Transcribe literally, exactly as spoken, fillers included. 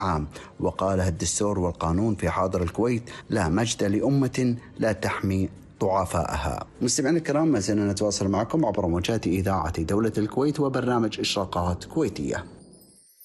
عام. وقالها الدستور والقانون في حاضر الكويت: لا مجد لأمة لا تحمي ضعفائها. مستمعينا الكرام، ما زلنا نتواصل معكم عبر موجات إذاعة دولة الكويت وبرنامج إشراقات كويتية.